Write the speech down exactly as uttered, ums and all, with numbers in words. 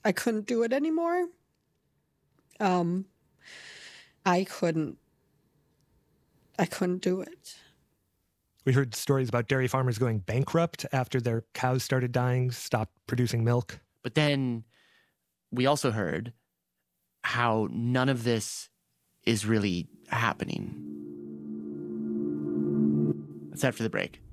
I couldn't do it anymore. Um, I couldn't. I couldn't do it. We heard stories about dairy farmers going bankrupt after their cows started dying, stopped producing milk. But then we also heard how none of this is really happening. That's that for the break.